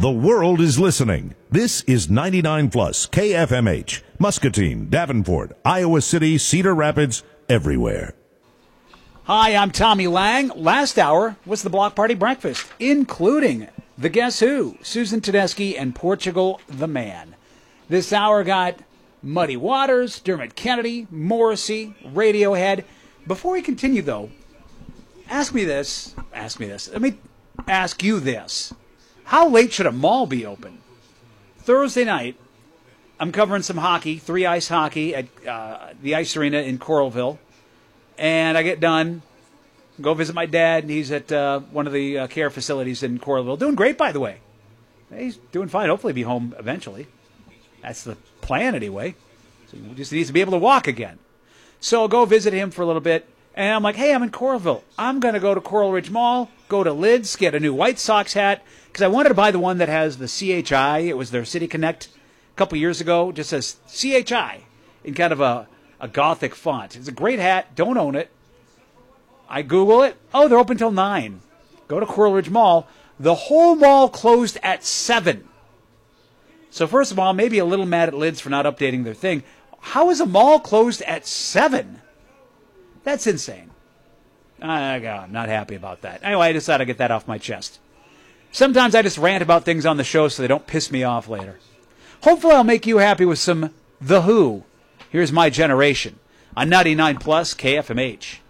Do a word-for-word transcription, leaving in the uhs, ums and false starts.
The world is listening. This is ninety-nine plus K F M H, Muscatine, Davenport, Iowa City, Cedar Rapids, everywhere. Hi, I'm Tommy Lang. Last hour was the Block Party Breakfast, including the Guess Who, Susan Tedeschi, and Portugal the Man. This hour got Muddy Waters, Dermot Kennedy, Morrissey, Radiohead. Before we continue, though, ask me this. Ask me this. Let me ask you this. How late should a mall be open? Thursday night, I'm covering some hockey, three ice hockey at uh, the Ice Arena in Coralville. And I get done, go visit my dad. He's at uh, one of the uh, care facilities in Coralville. Doing great, by the way. He's doing fine. Hopefully be home eventually. That's the plan anyway. So he just needs to be able to walk again. So I'll go visit him for a little bit. And I'm like, hey, I'm in Coralville. I'm going to go to Coral Ridge Mall, go to Lids, get a new White Sox hat. Because I wanted to buy the one that has the C H I. It was their City Connect a couple years ago. It just says C H I in kind of a, a gothic font. It's a great hat. Don't own it. I Google it. Oh, they're open till nine. Go to Coral Ridge Mall. The whole mall closed at seven. So first of all, maybe a little mad at Lids for not updating their thing. How is a mall closed at seven? That's insane. I, I'm not happy about that. Anyway, I decided to get that off my chest. Sometimes I just rant about things on the show so they don't piss me off later. Hopefully I'll make you happy with some The Who. Here's My Generation on ninety-nine plus K F M H.